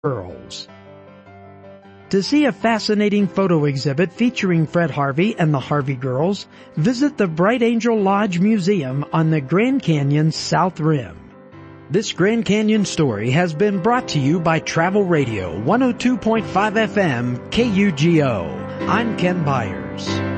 Girls. To see a fascinating photo exhibit featuring Fred Harvey and the Harvey Girls, visit the Bright Angel Lodge Museum on the Grand Canyon South Rim. This Grand Canyon story has been brought to you by Travel Radio 102.5 FM KUGO. I'm Ken Byers.